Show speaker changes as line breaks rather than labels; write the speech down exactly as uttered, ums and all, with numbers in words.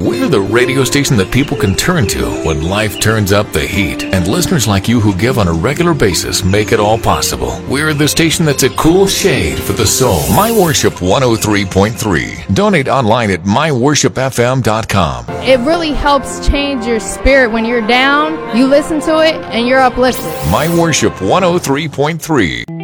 We're the radio station that people can turn to when life turns up the heat. And listeners like you who give on a regular basis make it all possible. We're the station that's a cool shade for the soul. My Worship one oh three point three. Donate online at my worship f m dot com.
It really helps change your spirit when you're down. You listen to it and you're uplifted.
My Worship one oh three point three.